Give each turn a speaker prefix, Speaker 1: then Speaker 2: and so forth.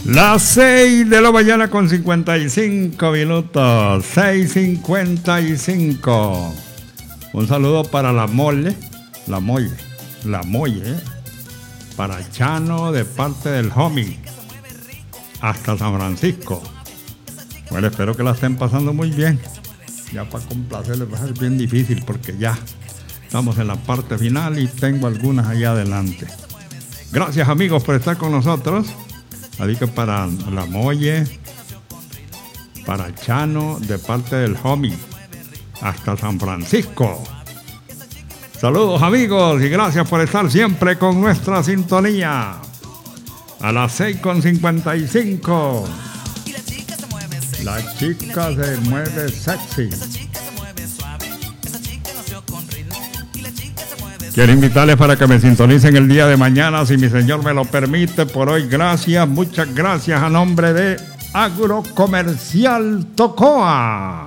Speaker 1: Las 6 de la mañana con 55 minutos, 6:55. Un saludo para la Molle, para Chano de parte del homie, hasta San Francisco. Bueno, espero que la estén pasando muy bien. Ya para complacerles va a ser bien difícil porque ya estamos en la parte final y tengo algunas allá adelante. Gracias, amigos, por estar con nosotros. Así que para la Molle, para Chano de parte del homie, hasta San Francisco. Saludos, amigos, y gracias por estar siempre con nuestra sintonía. A las 6:55. La chica se mueve sexy. Quiero invitarles para que me sintonicen el día de mañana, si mi señor me lo permite. Por hoy, gracias, muchas gracias a nombre de Agrocomercial Tocoa.